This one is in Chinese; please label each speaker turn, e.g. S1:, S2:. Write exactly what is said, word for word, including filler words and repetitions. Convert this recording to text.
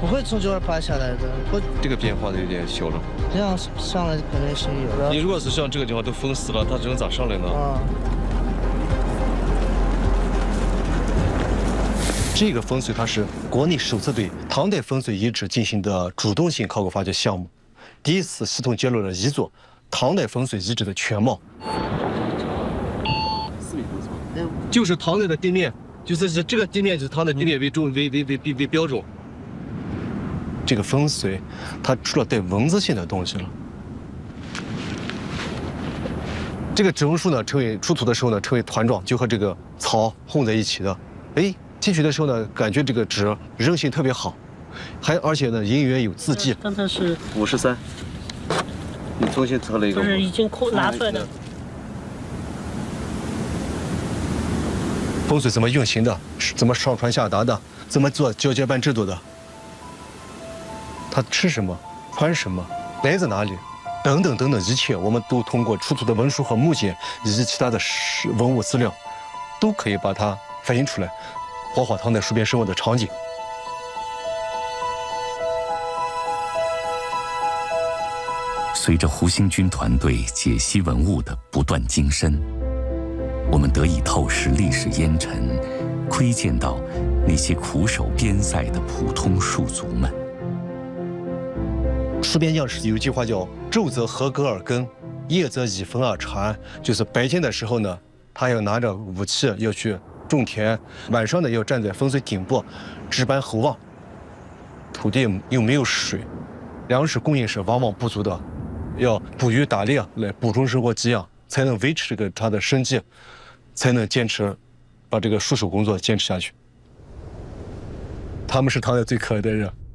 S1: 不会从这儿爬下来的。我
S2: 这个变化的有点小了。
S1: 这样上来肯定是有的。
S2: 你如果是像这个地方都封死了，它人咋上来呢？
S1: 啊。
S3: 这个风水它是国内首次对唐代风水遗址进行的主动性考古发掘项目，第一次系统揭露了一座唐代风水遗址的全貌。就是唐代的地面，就是这个地面就是唐代地面为中为为为为为标准。这个风水，它出了带文字性的东西了。这个植物树呢，成为出土的时候呢，成为团状，就和这个草混在一起的。哎，进去的时候呢，感觉这个纸韧性特别好，还而且呢，隐约有字迹。
S1: 刚才是
S2: 五十三，你重新测了一个。
S1: 就是已经抠拿出来的。
S3: 风水怎么运行的？怎么上传下达的？怎么做交接班制度的？他吃什么？穿什么？来自哪里？等等等等，一切我们都通过出土的文书和木简以及其他的文物资料，都可以把它反映出来，活化唐代戍边生活的场景。
S4: 随着胡兴军团队解析文物的不断精深，我们得以透视历史烟尘，窥见到那些苦守边塞的普通戍族们。
S3: 戍边将士有一句话叫“昼则禾歌而耕，夜则以风而产”，就是白天的时候呢，他要拿着武器要去种田，晚上呢要站在风水顶部值班候望。土地又没有水，粮食供应是往往不足的，要捕鱼打猎来补充生活给养，才能维持这个他的生计，才能坚持把这个戍守工作坚持下去。他们是唐代最可爱的人。